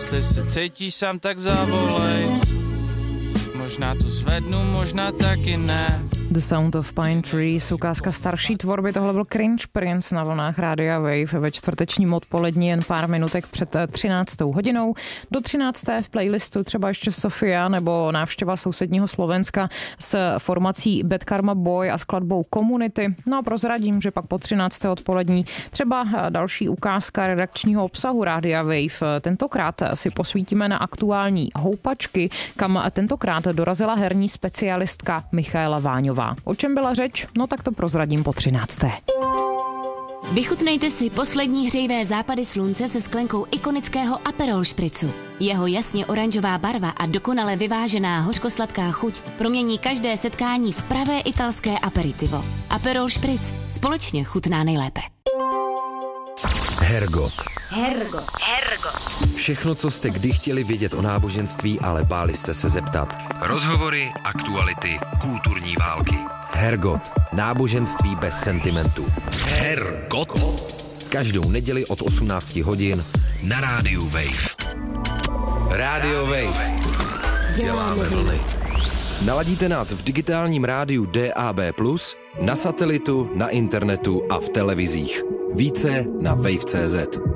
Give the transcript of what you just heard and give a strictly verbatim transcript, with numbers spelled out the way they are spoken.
jestli se cítíš sám, tak zavolej. Možná to zvednu, možná taky ne. The Sound of Pine Trees, ukázka starší tvorby, tohle byl Cringe Prince na vlnách Rádia Wave ve čtvrtečním odpolední, jen pár minutek před třináctou hodinou. Do třinácté v playlistu třeba ještě Sofia nebo návštěva sousedního Slovenska s formací Bad Karma Boy a skladbou Community. No a prozradím, že pak po třinácté odpolední třeba další ukázka redakčního obsahu Rádia Wave. Tentokrát si posvítíme na aktuální houpačky, kam tentokrát dorazila herní specialistka Michaela Váňová. O čem byla řeč? No tak to prozradím po třinácté. Vychutnejte si poslední hřejivé západy slunce se sklenkou ikonického Aperol špricu. Jeho jasně oranžová barva a dokonale vyvážená hořkosladká chuť promění každé setkání v pravé italské aperitivo. Aperol špric společně chutná nejlépe. Hergot. Hergot. Hergot. Všechno, co jste kdy chtěli vědět o náboženství, ale báli jste se zeptat. Rozhovory, aktuality, kulturní války. Hergot. Náboženství bez sentimentu. Hergot. Každou neděli od osmnácti hodin na rádiu Wave. Rádio Wave. Děláme vlny. Naladíte nás v digitálním rádiu D A B plus, na satelitu, na internetu a v televizích. Více na wave tečka cé zet.